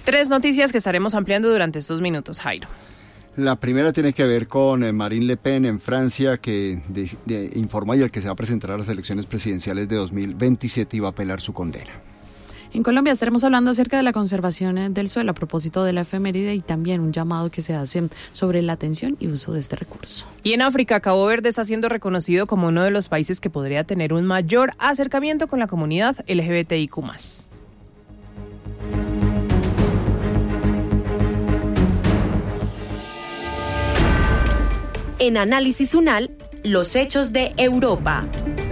Tres noticias que estaremos ampliando durante estos minutos, Jairo. La primera tiene que ver con Marine Le Pen en Francia, que informó ayer que se va a presentar a las elecciones presidenciales de 2027 y va a apelar su condena. En Colombia estaremos hablando acerca de la conservación del suelo a propósito de la efeméride y también un llamado que se hace sobre la atención y uso de este recurso. Y en África, Cabo Verde está siendo reconocido como uno de los países que podría tener un mayor acercamiento con la comunidad LGBTIQ+. En Análisis UNAL, los hechos de Europa.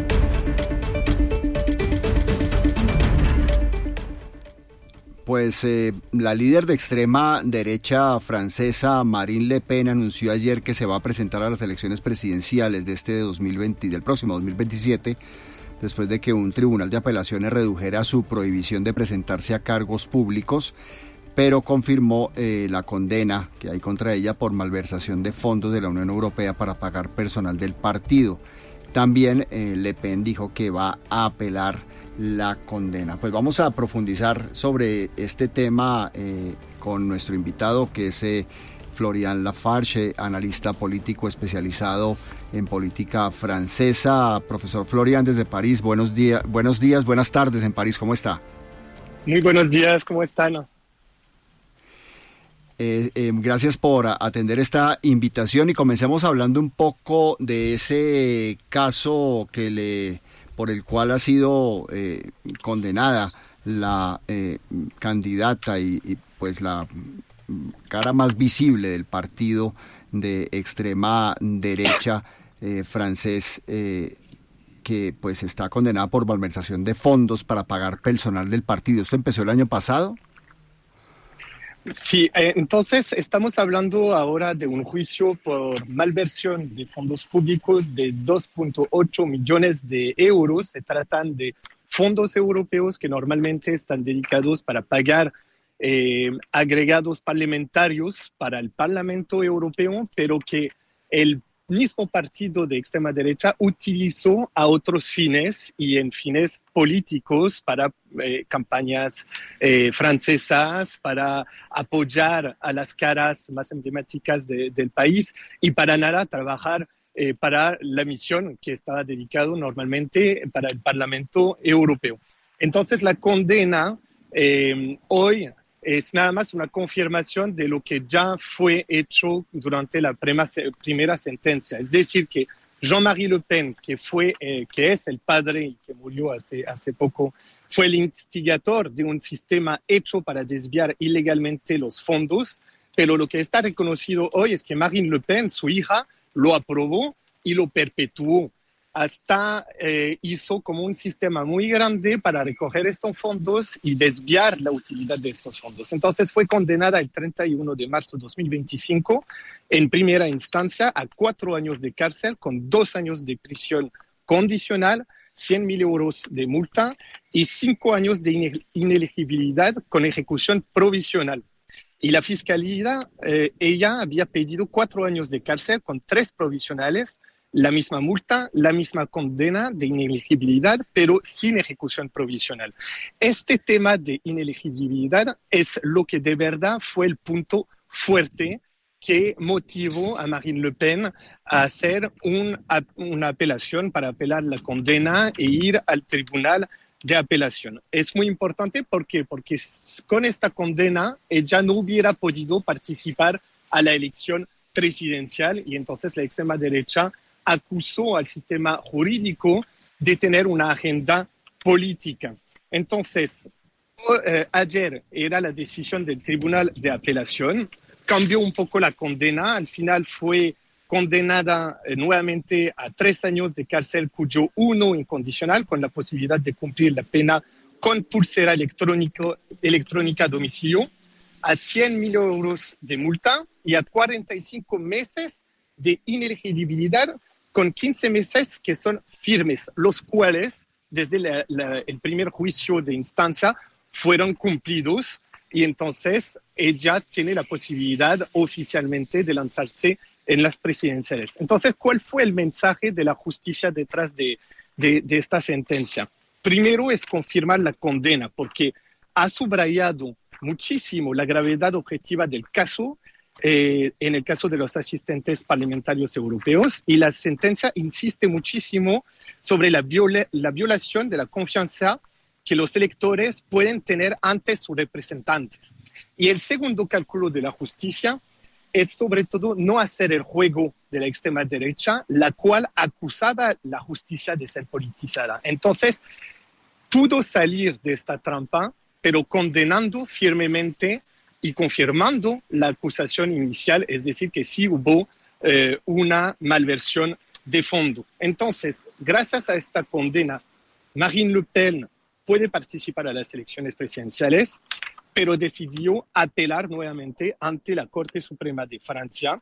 Pues la líder de extrema derecha francesa, Marine Le Pen, anunció ayer que se va a presentar a las elecciones presidenciales de del próximo 2027, después de que un tribunal de apelaciones redujera su prohibición de presentarse a cargos públicos, pero confirmó la condena que hay contra ella por malversación de fondos de la Unión Europea para pagar personal del partido. También Le Pen dijo que va a apelar la condena. Pues vamos a profundizar sobre este tema con nuestro invitado, que es Florian Lafarge, analista político especializado en política francesa. Profesor Florian, desde París, buenas tardes en París, ¿cómo está? Muy buenos días, ¿cómo están? Gracias por atender esta invitación y comencemos hablando un poco de ese caso por el cual ha sido condenada la candidata y pues la cara más visible del partido de extrema derecha francés, que pues está condenada por malversación de fondos para pagar personal del partido. ¿Esto empezó el año pasado? Sí, entonces estamos hablando ahora de un juicio por malversión de fondos públicos de 2.8 millones de euros. Se tratan de fondos europeos que normalmente están dedicados para pagar agregados parlamentarios para el Parlamento Europeo, pero que el mismo partido de extrema derecha utilizó a otros fines y en fines políticos para campañas francesas, para apoyar a las caras más emblemáticas del país y para nada trabajar para la misión que estaba dedicado normalmente para el Parlamento Europeo. Entonces la condena hoy es nada más una confirmación de lo que ya fue hecho durante la primera sentencia. Es decir, que Jean-Marie Le Pen, que es el padre y que murió hace poco, fue el instigador de un sistema hecho para desviar ilegalmente los fondos, pero lo que está reconocido hoy es que Marine Le Pen, su hija, lo aprobó y lo perpetuó. Hasta hizo como un sistema muy grande para recoger estos fondos y desviar la utilidad de estos fondos. Entonces fue condenada el 31 de marzo de 2025 en primera instancia a 4 años de cárcel con 2 años de prisión condicional, 100.000 euros de multa y 5 años de inelegibilidad con ejecución provisional. Y la fiscalía, ella había pedido 4 años de cárcel con 3 provisionales, la misma multa, la misma condena de inelegibilidad, pero sin ejecución provisional. Este tema de inelegibilidad es lo que de verdad fue el punto fuerte que motivó a Marine Le Pen a hacer una apelación para apelar la condena e ir al tribunal de apelación. Es muy importante porque con esta condena ella no hubiera podido participar a la elección presidencial y entonces la extrema derecha acusó al sistema jurídico de tener una agenda política. Entonces, ayer era la decisión del Tribunal de Apelación, cambió un poco la condena, al final fue condenada nuevamente a 3 años de cárcel, cuyo 1 incondicional, con la posibilidad de cumplir la pena con pulsera electrónica a domicilio, a 100.000 euros de multa y a 45 meses de inelegibilidad con 15 meses que son firmes, los cuales desde el primer juicio de instancia fueron cumplidos y entonces ella tiene la posibilidad oficialmente de lanzarse en las presidenciales. Entonces, ¿cuál fue el mensaje de la justicia detrás de esta sentencia? Primero es confirmar la condena, porque ha subrayado muchísimo la gravedad objetiva del caso, en el caso de los asistentes parlamentarios europeos, y la sentencia insiste muchísimo sobre la violación de la confianza que los electores pueden tener ante sus representantes. Y el segundo cálculo de la justicia es sobre todo no hacer el juego de la extrema derecha, la cual acusaba a la justicia de ser politizada. Entonces, pudo salir de esta trampa, pero condenando firmemente y confirmando la acusación inicial, es decir, que sí hubo una malversión de fondo. Entonces, gracias a esta condena, Marine Le Pen puede participar a las elecciones presidenciales, pero decidió apelar nuevamente ante la Corte Suprema de Francia.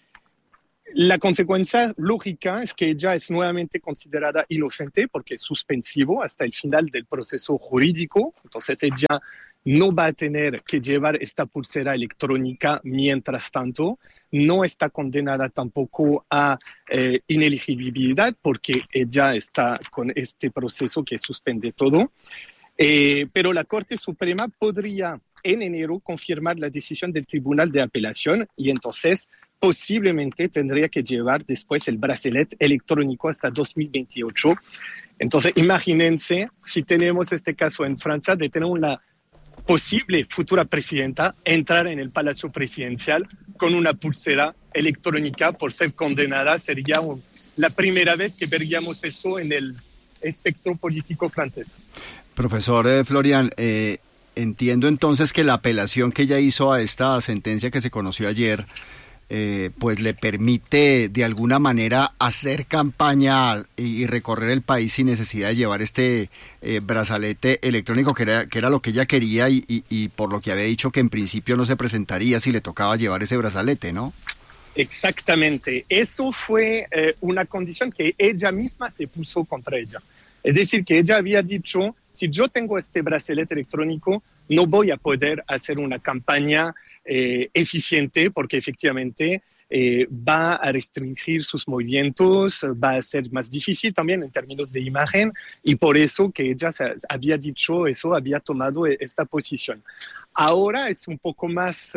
La consecuencia lógica es que ella es nuevamente considerada inocente porque es suspensivo hasta el final del proceso jurídico. Entonces ella no va a tener que llevar esta pulsera electrónica mientras tanto. No está condenada tampoco a inelegibilidad porque ella está con este proceso que suspende todo. Pero la Corte Suprema podría en enero confirmar la decisión del Tribunal de Apelación y entonces posiblemente tendría que llevar después el bracelet electrónico hasta 2028. Entonces, imagínense si tenemos este caso en Francia de tener una posible futura presidenta entrar en el Palacio Presidencial con una pulsera electrónica por ser condenada. Sería la primera vez que veríamos eso en el espectro político francés. Profesor Florian, entiendo entonces que la apelación que ella hizo a esta sentencia que se conoció ayer, pues le permite de alguna manera hacer campaña y recorrer el país sin necesidad de llevar este brazalete electrónico, que era lo que ella quería y por lo que había dicho que en principio no se presentaría si le tocaba llevar ese brazalete, ¿no? Exactamente. Eso fue una condición que ella misma se puso contra ella. Es decir, que ella había dicho, si yo tengo este brazalete electrónico, no voy a poder hacer una campaña eficiente porque efectivamente va a restringir sus movimientos, va a ser más difícil también en términos de imagen y por eso que ella había dicho eso, había tomado esta posición. Ahora es un poco más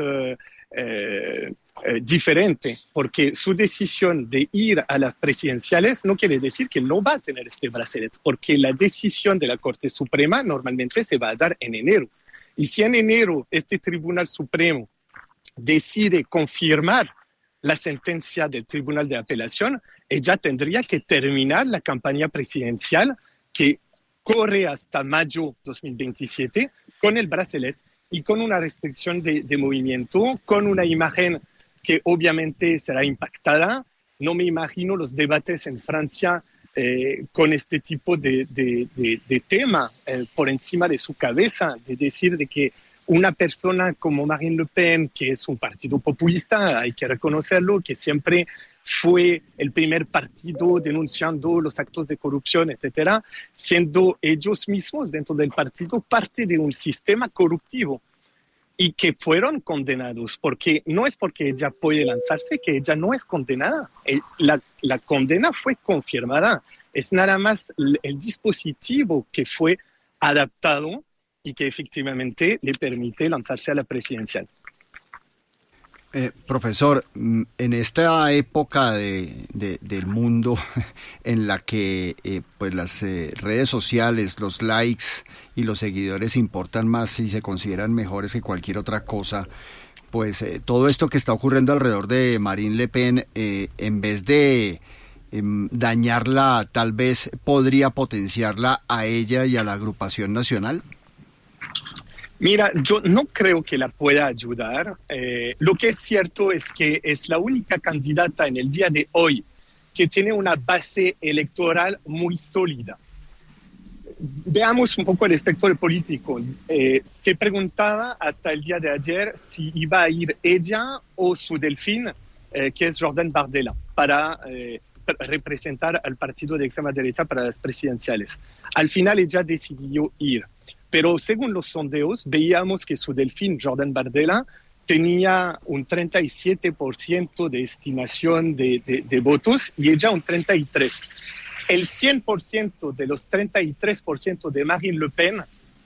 diferente porque su decisión de ir a las presidenciales no quiere decir que no va a tener este bracelet porque la decisión de la Corte Suprema normalmente se va a dar en enero. Y si en enero este Tribunal Supremo decide confirmar la sentencia del Tribunal de Apelación, ella tendría que terminar la campaña presidencial que corre hasta mayo 2027 con el bracelet y con una restricción de movimiento, con una imagen que obviamente será impactada. No me imagino los debates en Francia con este tipo de tema por encima de su cabeza, de decir de que una persona como Marine Le Pen, que es un partido populista, hay que reconocerlo, que siempre fue el primer partido denunciando los actos de corrupción, etcétera, siendo ellos mismos dentro del partido parte de un sistema corruptivo y que fueron condenados, porque no es porque ella puede lanzarse que ella no es condenada. La condena fue confirmada, es nada más el dispositivo que fue adaptado y que efectivamente le permite lanzarse a la presidencial. Profesor, en esta época del mundo en la que pues las redes sociales, los likes y los seguidores importan más y se consideran mejores que cualquier otra cosa, pues todo esto que está ocurriendo alrededor de Marine Le Pen, en vez de dañarla, tal vez podría potenciarla a ella y a la agrupación nacional. Mira, yo no creo que la pueda ayudar. Lo que es cierto es que es la única candidata en el día de hoy que tiene una base electoral muy sólida. Veamos un poco el espectro político. Se preguntaba hasta el día de ayer si iba a ir ella o su delfín, que es Jordan Bardella, para representar al partido de extrema derecha para las presidenciales. Al final ella decidió ir. Pero según los sondeos, veíamos que su delfín, Jordan Bardella, tenía un 37% de estimación de votos y ella un 33%. El 100% de los 33% de Marine Le Pen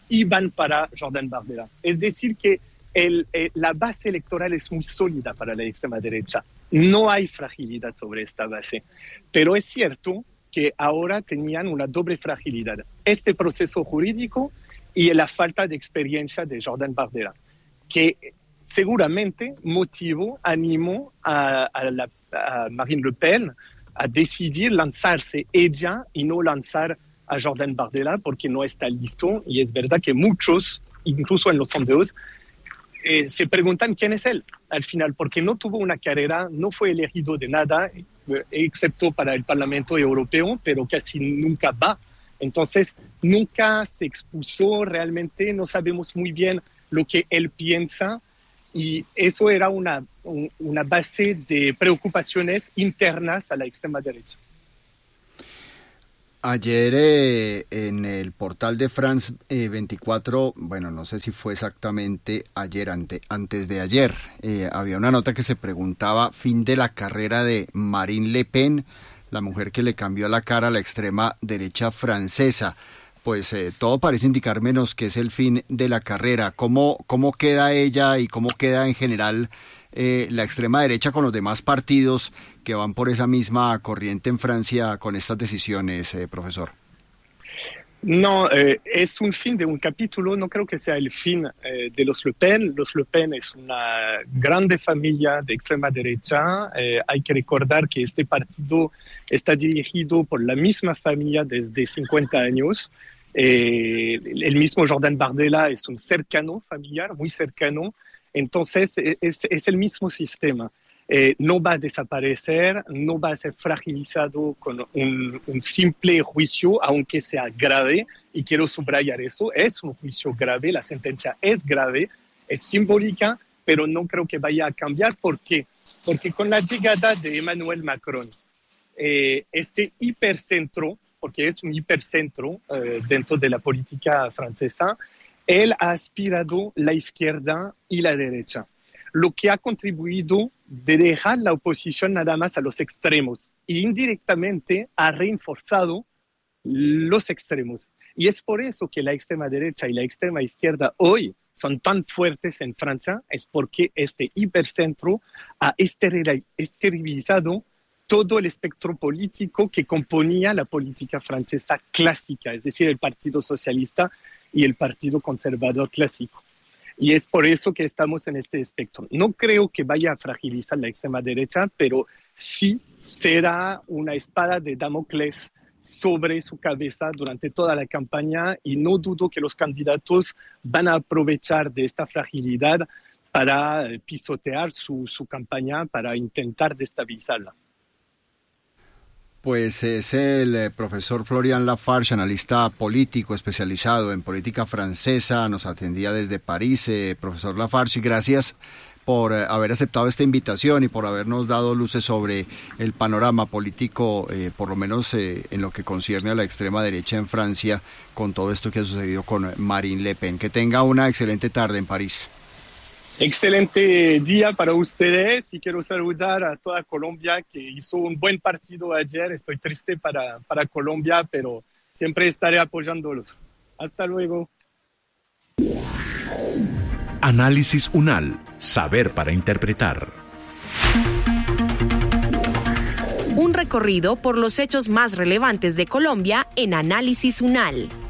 iban para Jordan Bardella. Es decir, que la base electoral es muy sólida para la extrema derecha. No hay fragilidad sobre esta base. Pero es cierto que ahora tenían una doble fragilidad. Este proceso jurídico y la falta de experiencia de Jordan Bardella, que seguramente animó a Marine Le Pen a decidir lanzarse ella y no lanzar a Jordan Bardella porque no está listo. Y es verdad que muchos, incluso en los sondeos, se preguntan quién es él al final, porque no tuvo una carrera, no fue elegido de nada, excepto para el Parlamento Europeo, pero casi nunca va. Entonces, nunca se expuso realmente, no sabemos muy bien lo que él piensa, y eso era una base de preocupaciones internas a la extrema derecha. Ayer en el portal de France 24, bueno, no sé si fue exactamente ayer, antes de ayer, había una nota que se preguntaba: fin de la carrera de Marine Le Pen, la mujer que le cambió la cara a la extrema derecha francesa. Pues todo parece indicar menos que es el fin de la carrera. ¿Cómo queda ella y cómo queda en general la extrema derecha con los demás partidos que van por esa misma corriente en Francia con estas decisiones, profesor? No, es un fin de un capítulo, no creo que sea el fin de los Le Pen. Los Le Pen es una grande familia de extrema derecha. Hay que recordar que este partido está dirigido por la misma familia desde 50 años. El mismo Jordan Bardella es un cercano familiar, muy cercano. Entonces, es el mismo sistema. No va a desaparecer, no va a ser fragilizado con un simple juicio, aunque sea grave, y quiero subrayar eso, es un juicio grave, la sentencia es grave, es simbólica, pero no creo que vaya a cambiar. ¿Por qué? Porque con la llegada de Emmanuel Macron, este hipercentro, porque es un hipercentro dentro de la política francesa, él ha aspirado la izquierda y la derecha, lo que ha contribuido de dejar la oposición nada más a los extremos y indirectamente ha reforzado los extremos. Y es por eso que la extrema derecha y la extrema izquierda hoy son tan fuertes en Francia, es porque este hipercentro ha esterilizado todo el espectro político que componía la política francesa clásica, es decir, el Partido Socialista y el Partido Conservador clásico. Y es por eso que estamos en este espectro. No creo que vaya a fragilizar la extrema derecha, pero sí será una espada de Damocles sobre su cabeza durante toda la campaña, y no dudo que los candidatos van a aprovechar de esta fragilidad para pisotear su campaña, para intentar destabilizarla. Pues es el profesor Florian Lafarge, analista político especializado en política francesa, nos atendía desde París. Profesor Lafarge, gracias por haber aceptado esta invitación y por habernos dado luces sobre el panorama político, por lo menos en lo que concierne a la extrema derecha en Francia, con todo esto que ha sucedido con Marine Le Pen. Que tenga una excelente tarde en París. Excelente día para ustedes, y quiero saludar a toda Colombia, que hizo un buen partido ayer. Estoy triste para Colombia, pero siempre estaré apoyándolos. Hasta luego. Análisis UNAL, saber para interpretar. Un recorrido por los hechos más relevantes de Colombia en Análisis UNAL.